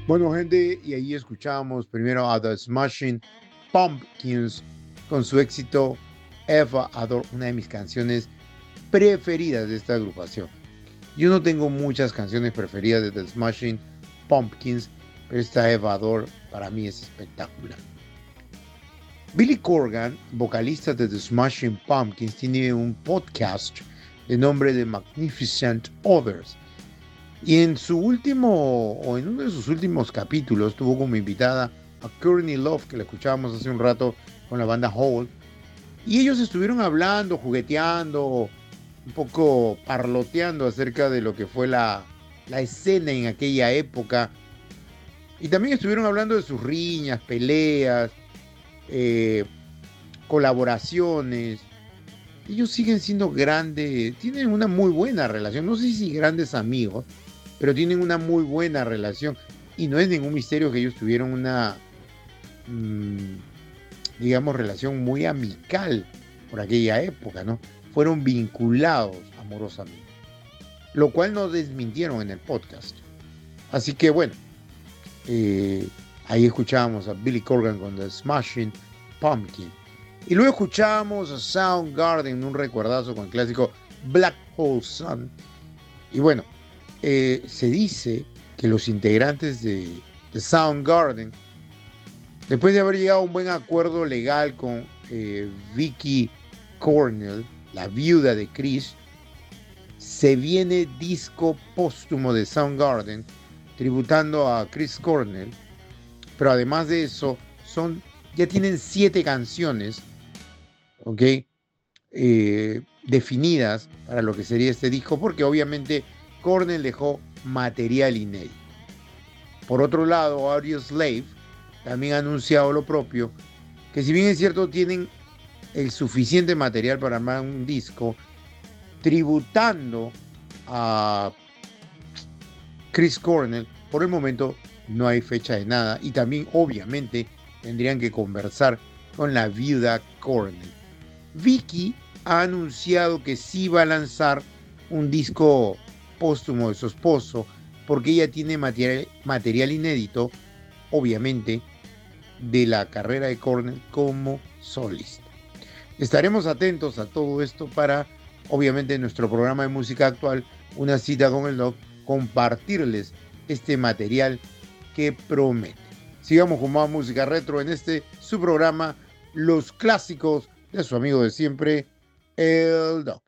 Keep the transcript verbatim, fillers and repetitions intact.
Bueno, gente, y ahí escuchamos primero a The Smashing Pumpkins con su éxito Eva Adore, una de mis canciones preferidas de esta agrupación. Yo no tengo muchas canciones preferidas de The Smashing Pumpkins, pero esta Eva Adore para mí es espectacular. Billy Corgan, vocalista de The Smashing Pumpkins, tiene un podcast de nombre The Magnificent Others. Y en su último, o en uno de sus últimos capítulos, tuvo como invitada a Courtney Love, que la escuchábamos hace un rato con la banda Hole. Y ellos estuvieron hablando, jugueteando, un poco parloteando acerca de lo que fue la, la escena en aquella época. Y también estuvieron hablando de sus riñas, peleas, eh, colaboraciones. Ellos siguen siendo grandes, tienen una muy buena relación. No sé si grandes amigos, pero tienen una muy buena relación. Y no es ningún misterio que ellos tuvieron una, mmm, digamos, relación muy amical por aquella época, ¿no? Fueron vinculados amorosamente, lo cual no desmintieron en el podcast. Así que bueno, eh, ahí escuchábamos a Billy Corgan con The Smashing Pumpkin. Y luego escuchábamos a Soundgarden, un recuerdazo con el clásico Black Hole Sun. Y bueno, eh, se dice que los integrantes de, de Soundgarden, después de haber llegado a un buen acuerdo legal con eh, Vicky Cornell, la viuda de Chris, se viene disco póstumo de Soundgarden tributando a Chris Cornell, pero además de eso, son, ya tienen siete canciones, ¿ok? Eh, definidas para lo que sería este disco, porque obviamente Cornell dejó material inédito. Por otro lado, Audioslave también ha anunciado lo propio, que si bien es cierto tienen el suficiente material para armar un disco tributando a Chris Cornell, por el momento no hay fecha de nada y también obviamente tendrían que conversar con la viuda Cornell. Vicky ha anunciado que sí va a lanzar un disco póstumo de su esposo porque ella tiene material, material inédito, obviamente, de la carrera de Cornell como solista. Estaremos atentos a todo esto para, obviamente, en nuestro programa de música actual, Una cita con el Doc, compartirles este material que promete. Sigamos con más música retro en este su programa, Los Clásicos de su amigo de siempre, el Doc.